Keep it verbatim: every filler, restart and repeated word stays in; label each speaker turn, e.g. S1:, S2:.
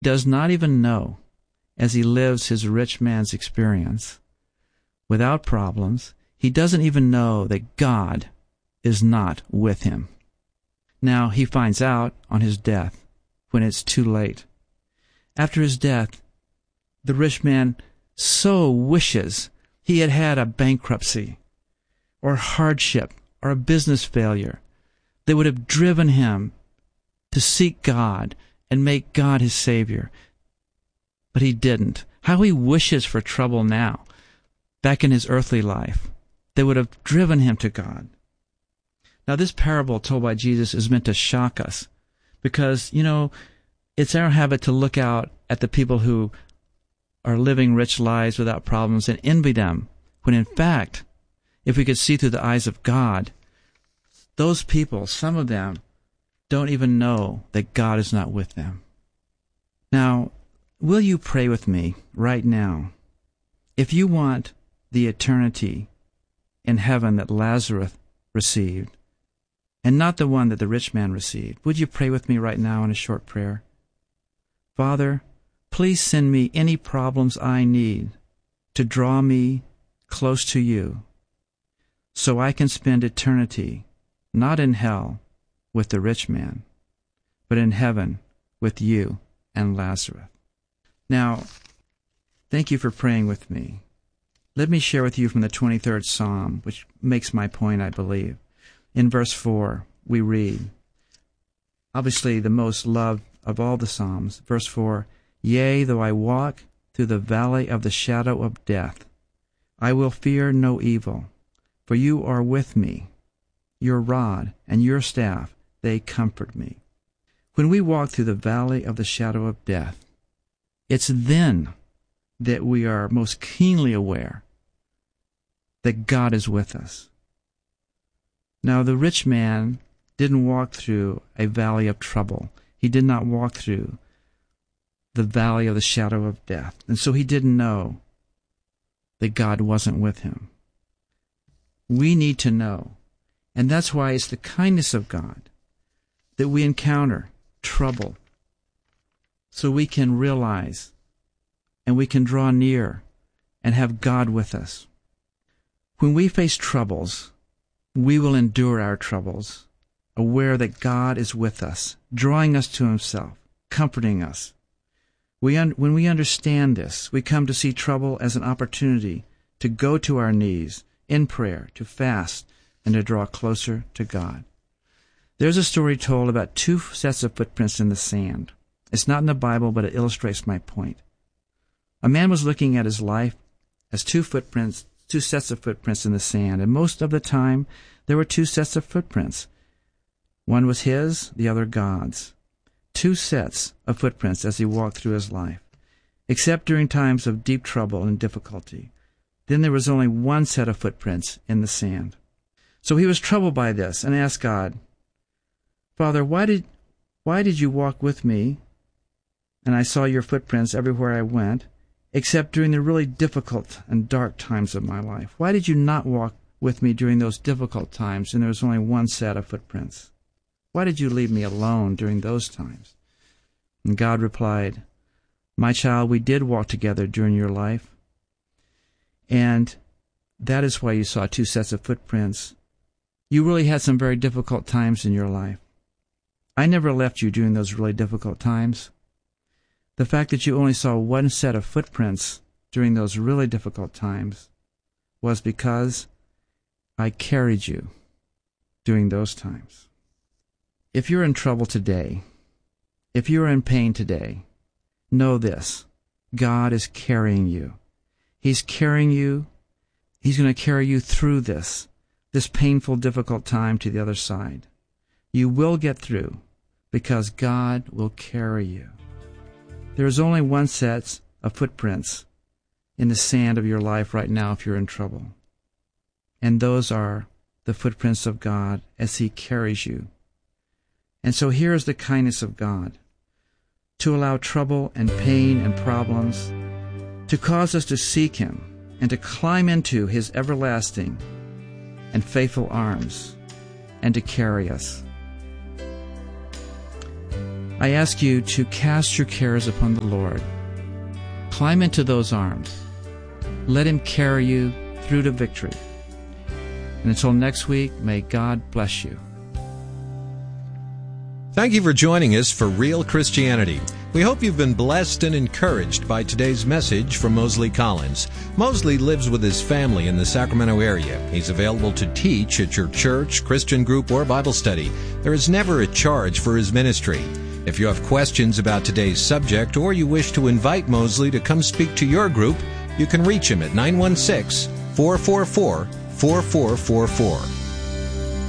S1: does not even know, as he lives his rich man's experience, without problems, he doesn't even know that God is not with him. Now he finds out on his death, when it's too late. After his death, the rich man so wishes he had had a bankruptcy or hardship or a business failure that would have driven him to seek God and make God his Savior. But he didn't. How he wishes for trouble now, back in his earthly life, that would have driven him to God. Now, this parable told by Jesus is meant to shock us because, you know, it's our habit to look out at the people who are living rich lives without problems and envy them, when in fact, if we could see through the eyes of God, those people, some of them, don't even know that God is not with them. Now, will you pray with me right now? If you want the eternity in heaven that Lazarus received, and not the one that the rich man received, would you pray with me right now in a short prayer? Father, please send me any problems I need to draw me close to you, so I can spend eternity not in hell with the rich man, but in heaven with you and Lazarus. Now, thank you for praying with me. Let me share with you from the twenty-third Psalm, which makes my point, I believe. In verse four, we read, obviously the most loved of all the Psalms, verse four, "Yea, though I walk through the valley of the shadow of death, I will fear no evil, for you are with me. Your rod and your staff, they comfort me." When we walk through the valley of the shadow of death, it's then that we are most keenly aware that God is with us. Now, the rich man didn't walk through a valley of trouble. He did not walk through the valley of the shadow of death. And so he didn't know that God wasn't with him. We need to know. And that's why it's the kindness of God that we encounter trouble, so we can realize and we can draw near and have God with us. When we face troubles, we will endure our troubles, aware that God is with us, drawing us to himself, comforting us. We un- when we understand this, we come to see trouble as an opportunity to go to our knees in prayer, to fast, and to draw closer to God. There's a story told about two sets of footprints in the sand. It's not in the Bible, but it illustrates my point. A man was looking at his life as two footprints, two sets of footprints in the sand, and most of the time there were two sets of footprints. One was his, the other God's. Two sets of footprints as he walked through his life, except during times of deep trouble and difficulty. Then there was only one set of footprints in the sand. So he was troubled by this and asked God, "Father, why did why did you walk with me, and I saw your footprints everywhere I went, except during the really difficult and dark times of my life? Why did you not walk with me during those difficult times, and there was only one set of footprints? Why did you leave me alone during those times?" And God replied, "My child, we did walk together during your life, and that is why you saw two sets of footprints. You really had some very difficult times in your life. I never left you during those really difficult times. The fact that you only saw one set of footprints during those really difficult times was because I carried you during those times." If you're in trouble today, if you're in pain today, know this: God is carrying you. He's carrying you. He's going to carry you through this, this painful, difficult time to the other side. You will get through because God will carry you. There is only one set of footprints in the sand of your life right now if you're in trouble. And those are the footprints of God as He carries you. And so here is the kindness of God, to allow trouble and pain and problems to cause us to seek Him and to climb into His everlasting and faithful arms and to carry us. I ask you to cast your cares upon the Lord. Climb into those arms. Let Him carry you through to victory. And until next week, may God bless you.
S2: Thank you for joining us for Real Christianity. We hope you've been blessed and encouraged by today's message from Mosley Collins. Mosley lives with his family in the Sacramento area. He's available to teach at your church, Christian group, or Bible study. There is never a charge for his ministry. If you have questions about today's subject or you wish to invite Mosley to come speak to your group, you can reach him at nine one six, four four four, four four four four.